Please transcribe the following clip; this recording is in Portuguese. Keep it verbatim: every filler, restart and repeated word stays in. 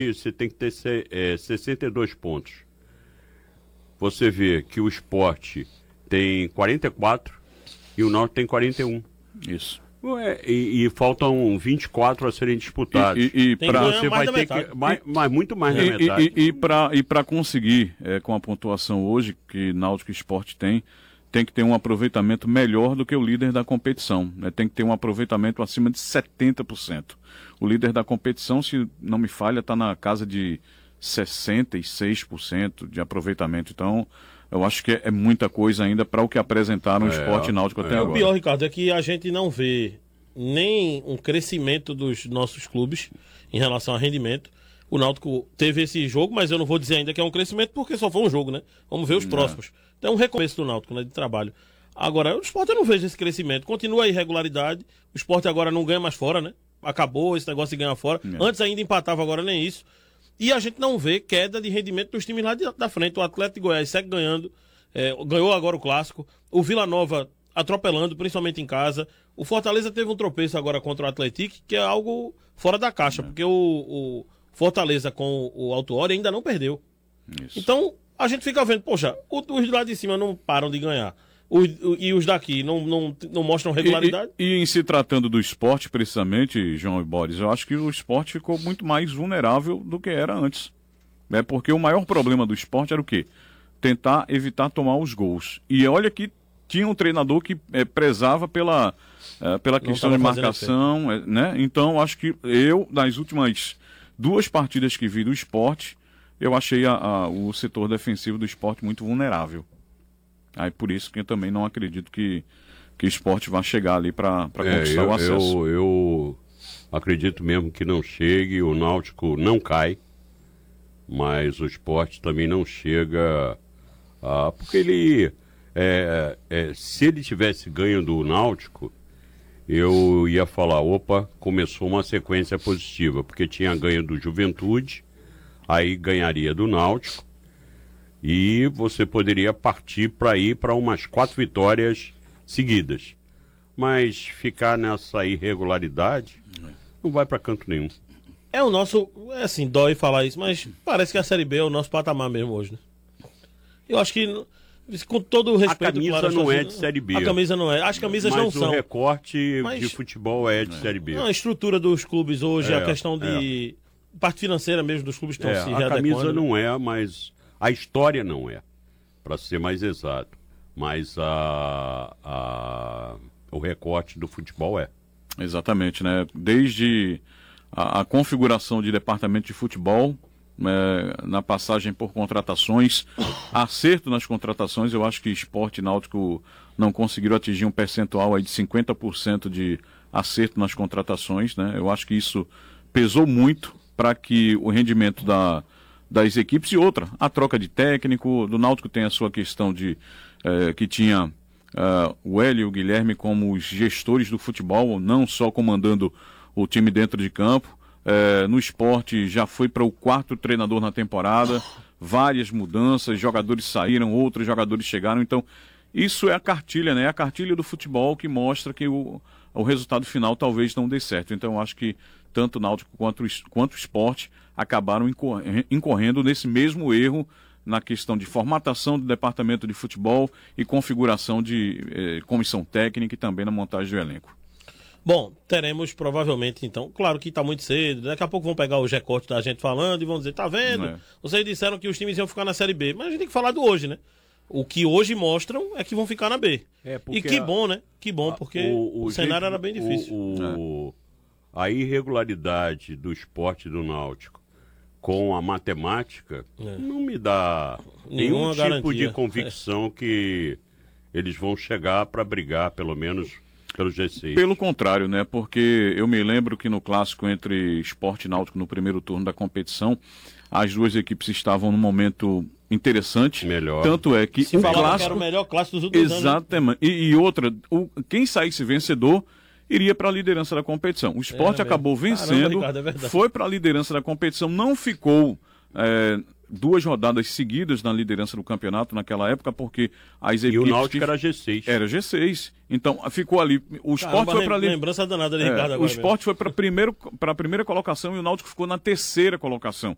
você tem que ter é, sessenta e dois pontos. Você vê que o Sport tem quarenta e quatro e o Náutico tem quarenta e um. Isso. Ué, e, e faltam vinte e quatro a serem disputados. E, e, e pra, você vai ter que. Mais, mais, muito mais da metade. E, e, e para e para conseguir, é, com a pontuação hoje que Náutico e Sport tem, tem que ter um aproveitamento melhor do que o líder da competição. Né? Tem que ter um aproveitamento acima de setenta por cento. O líder da competição, se não me falha, está na casa de sessenta e seis por cento de aproveitamento. Então, eu acho que é, é muita coisa ainda para o que apresentaram o é, Sport e Náutico é. até agora. O pior, Ricardo, é que a gente não vê nem um crescimento dos nossos clubes em relação a rendimento. O Náutico teve esse jogo, mas eu não vou dizer ainda que é um crescimento porque só foi um jogo, né? Vamos ver os não. próximos. Então é um recomeço do Náutico, né, de trabalho. Agora, o Sport eu não vejo esse crescimento. Continua a irregularidade. O Sport agora não ganha mais fora, né? Acabou esse negócio de ganhar fora. Não. Antes ainda empatava, agora nem isso. E a gente não vê queda de rendimento dos times lá de, da frente. O Atlético de Goiás segue ganhando. É, ganhou agora o Clássico. O Vila Nova atropelando, principalmente em casa. O Fortaleza teve um tropeço agora contra o Atlético, que é algo fora da caixa, é. porque o, o Fortaleza com o Autuori ainda não perdeu. Isso. Então, a gente fica vendo, poxa, os lá de cima não param de ganhar. Os, e os daqui não, não, não mostram regularidade. E, e, e em se tratando do esporte, precisamente, João e Boris, eu acho que o esporte ficou muito mais vulnerável do que era antes. É porque o maior problema do esporte era o quê? Tentar evitar tomar os gols. E olha que tinha um treinador que é, prezava pela, é, pela questão de marcação, é, né? Então, acho que eu, nas últimas duas partidas que vi do esporte, eu achei a, a, o setor defensivo do esporte muito vulnerável. Aí por isso que eu também não acredito que, que o esporte vai chegar ali para é, conquistar eu, o acesso. Eu, eu acredito mesmo que não chegue, o Náutico não cai, mas o esporte também não chega, a, porque ele, é, é, se ele tivesse ganho do Náutico, eu ia falar, opa, começou uma sequência positiva, porque tinha ganho do Juventude, aí ganharia do Náutico, e você poderia partir para ir para umas quatro vitórias seguidas. Mas ficar nessa irregularidade não vai para canto nenhum. É o nosso, é assim, dói falar isso, mas parece que a Série B é o nosso patamar mesmo hoje, né? Eu acho que, com todo o respeito... A camisa claro, não é de Série B. A camisa não é, as camisas mas não são. Mas o recorte mas, de futebol é de é. Série B. Não, a estrutura dos clubes hoje, é, a questão de... É. Parte financeira mesmo dos clubes estão é, se readequando. A camisa não é, mas... A história não é, para ser mais exato, mas a, a, o recorte do futebol é. Exatamente, né? Desde a, a configuração de departamento de futebol, é, na passagem por contratações, acerto nas contratações, eu acho que Sport e Náutico não conseguiram atingir um percentual aí de cinquenta por cento de acerto nas contratações, né? Eu acho que isso pesou muito para que o rendimento da... das equipes e outra, a troca de técnico, do Náutico tem a sua questão de eh, que tinha eh, o Hélio e o Guilherme como os gestores do futebol, não só comandando o time dentro de campo. Eh, no esporte já foi para o quarto treinador na temporada, várias mudanças, jogadores saíram, outros jogadores chegaram, então isso é a cartilha, né? É a cartilha do futebol que mostra que o, o resultado final talvez não dê certo. Então eu acho que tanto o Náutico quanto, quanto o esporte acabaram incorrendo nesse mesmo erro na questão de formatação do departamento de futebol e configuração de eh, comissão técnica e também na montagem do elenco. Bom, teremos provavelmente então, claro que está muito cedo, daqui a pouco vão pegar os recortes da gente falando e vão dizer, tá vendo? É. Vocês disseram que os times iam ficar na Série B, mas a gente tem que falar do hoje, né? O que hoje mostram é que vão ficar na B. É e que a, bom, né? Que bom, porque a, o, o, o cenário jeito, era bem difícil. O, o, é. A irregularidade do esporte do Náutico com a matemática é. não me dá nenhum tipo garantia. de convicção é. que eles vão chegar para brigar, pelo menos, pelo G seis. Pelo contrário, né? Porque eu me lembro que no clássico entre Sport e Náutico, no primeiro turno da competição, as duas equipes estavam num momento interessante. Melhor. Tanto é que Se o falava clássico... que era o melhor clássico dos últimos Exatamente. anos. Né? E, e outra, o, quem saísse vencedor iria para a liderança da competição. O Sport é, acabou vencendo, Caramba, Ricardo, é foi para a liderança da competição, não ficou é, duas rodadas seguidas na liderança do campeonato naquela época, porque as equipes... E o Náutico era G seis. Era G seis. Então, ficou ali... O Sport Caramba, foi para... Li... Lembrança danada de Ricardo é, agora. O Sport mesmo. foi para primeiro, a primeira colocação e o Náutico ficou na terceira colocação.